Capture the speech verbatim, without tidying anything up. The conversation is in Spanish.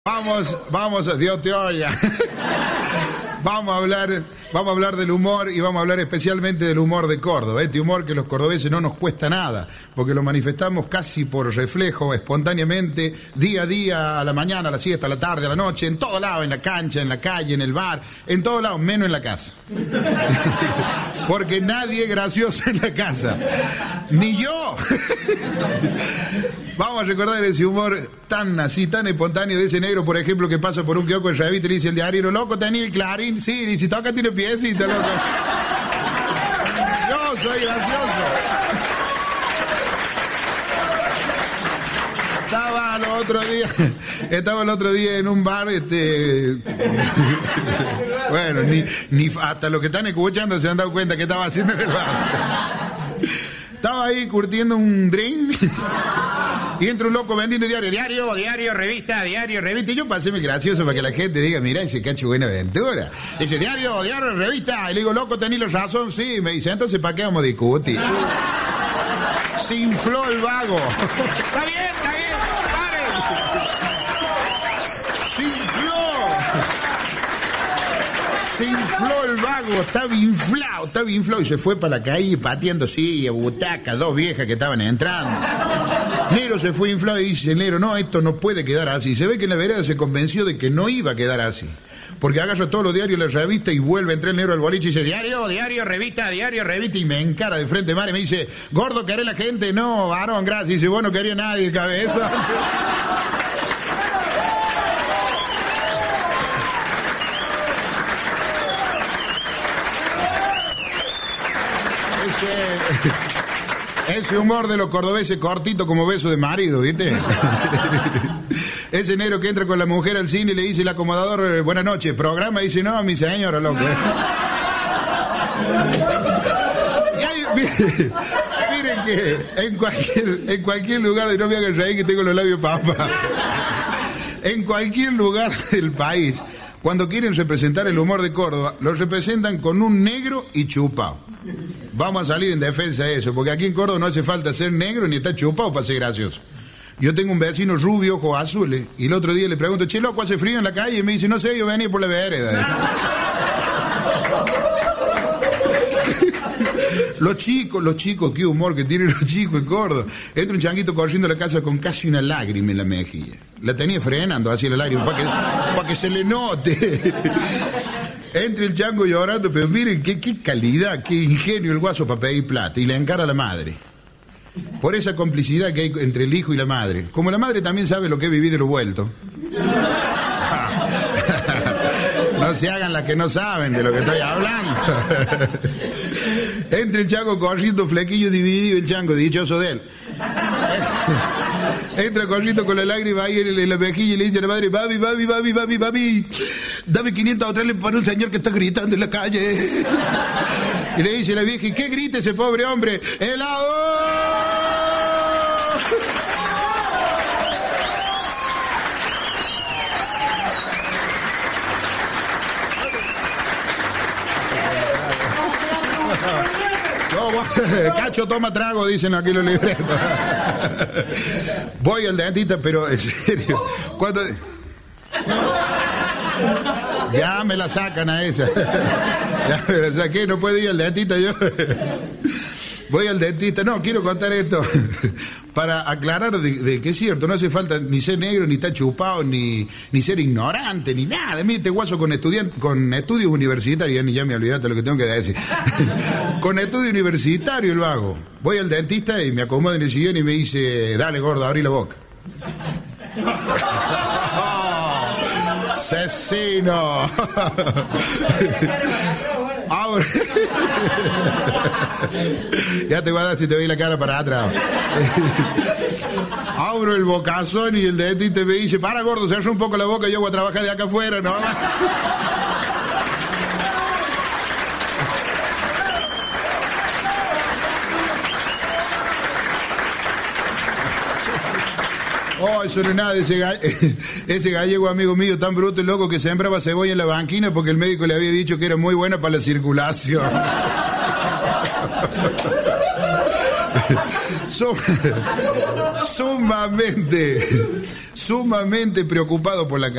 Vamos, vamos, Dios te oiga. Vamos a hablar, vamos a hablar del humor y vamos a hablar especialmente del humor de Córdoba. Este humor que los cordobeses no nos cuesta nada, porque lo manifestamos casi por reflejo, espontáneamente, día a día, a la mañana, a la siesta, a la tarde, a la noche, en todo lado, en la cancha, en la calle, en el bar, en todo lado, menos en la casa. Porque nadie es gracioso en la casa. Ni yo. Vamos a recordar ese humor tan así, tan espontáneo de ese negro, por ejemplo, que pasa por un kiosco en revista y le dice el diario, loco, tenía el Clarín, sí, y si toca tiene piecita, loco. Yo soy gracioso. Estaba el otro día, estaba el otro día en un bar, este, bueno, ni, ni hasta los que están escuchando se han dado cuenta que estaba haciendo en el bar. Estaba ahí curtiendo un drink y entra un loco vendiendo diario, diario, diario, revista, diario, revista. Y yo pasé muy gracioso para que la gente diga, mira ese cacho Buenaventura. Dice, diario, diario, revista. Y le digo, loco, tenés razón, sí. Me dice, entonces, ¿para qué vamos a discutir? Se infló el vago. Está bien, está bien, paren. Se infló. Se infló el vago, estaba inflado, estaba inflado y se fue para la calle pateando sillas, butacas, dos viejas que estaban entrando. Nero se fue inflado y dice, Nero, no, esto no puede quedar así. Se ve que en la vereda se convenció de que no iba a quedar así. Porque agarra todos los diarios, la revista y vuelve a entrar el negro al boliche y dice, diario, diario, revista, diario, revista, y me encara de frente, madre, y me dice, gordo, ¿querés la gente? No, varón, gracias. Y dice, vos no quería nadie, cabeza. Ese humor de los cordobeses cortito como beso de marido, ¿viste? Ese negro que entra con la mujer al cine y le dice el acomodador, buenas noches, programa, y dice, no, mi señora, loco. Y hay, miren, miren que en cualquier, en cualquier lugar, y no me hagan reír que tengo los labios papas, en cualquier lugar del país, cuando quieren representar el humor de Córdoba, lo representan con un negro y chupado. Vamos a salir en defensa de eso, porque aquí en Córdoba no hace falta ser negro ni estar chupado para ser gracioso. Yo tengo un vecino rubio, ojos azules, y el otro día le pregunto, che, loco, ¿hace frío en la calle? Y me dice, no sé, yo venía por la vereda. Los chicos, los chicos, qué humor que tienen los chicos en Córdoba. Entra un changuito corriendo a la casa con casi una lágrima en la mejilla. La tenía frenando así la lágrima, para que, para que se le note. Entra el chango llorando, pero miren qué, qué calidad, qué ingenio el guaso para pedir plata. Y le encara a la madre. Por esa complicidad que hay entre el hijo y la madre. Como la madre también sabe lo que es vivir de lo vuelto. No se hagan las que no saben de lo que estoy hablando. Entra el chango corriendo, flequillo dividido, el chango, dichoso de él. Entra corriendo con la lágrima ahí en la mejilla y le dice a la madre, babi, babi, babi, babi, babi, dame quinientos a traerle para un señor que está gritando en la calle. Y le dice la vieja, ¿y qué grita ese pobre hombre? ¡Helado! Cacho, toma trago, dicen aquí los libretos. Voy al dentista, pero en serio, cuando... Ya me la sacan a esa. Ya me la saqué, no puedo ir al dentista yo. Voy al dentista, no, quiero contar esto para aclarar de, de que es cierto, no hace falta ni ser negro, ni estar chupado, ni, ni ser ignorante, ni nada. Mire, este guaso con, estudiante, con estudios universitarios, ni ya me olvidaste lo que tengo que decir. Con estudio universitario lo hago. Voy al dentista y me acomodo en el sillón y me dice, dale gordo, abrí la boca. ¡Oh, asesino! Ahora... Ya te voy a dar si te doy la cara para atrás. Abro el bocazón y el dentista me dice, para gordo, cierra un poco la boca, yo voy a trabajar de acá afuera, ¿no? Oh, eso no es nada, ese, gall ese gallego amigo mío tan bruto y loco que sembraba cebolla en la banquina porque el médico le había dicho que era muy buena para la circulación. Sum- sumamente, sumamente preocupado por la